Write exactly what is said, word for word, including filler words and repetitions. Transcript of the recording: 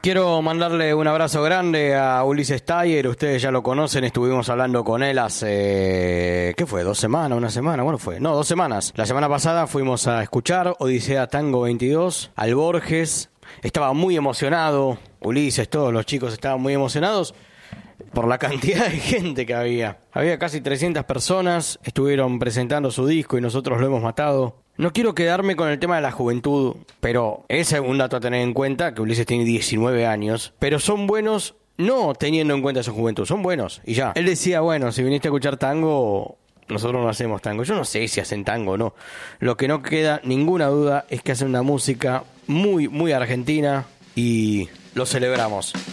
Quiero mandarle un abrazo grande a Ulises Tayer, ustedes ya lo conocen, estuvimos hablando con él hace, ¿qué fue? ¿Dos semanas? ¿Una semana? Bueno, fue, no, dos semanas. La semana pasada fuimos a escuchar Odisea Tango veintidós, al Borges, estaba muy emocionado, Ulises, todos los chicos estaban muy emocionados por la cantidad de gente que había. Había casi trescientas personas, estuvieron presentando su disco y nosotros lo hemos matado. No quiero quedarme con el tema de la juventud, pero es un dato a tener en cuenta, que Ulises tiene diecinueve años, pero son buenos no teniendo en cuenta su juventud, son buenos y ya. Él decía, bueno, si viniste a escuchar tango, nosotros no hacemos tango. Yo no sé si hacen tango o no. Lo que no queda ninguna duda es que hacen una música muy, muy argentina y lo celebramos.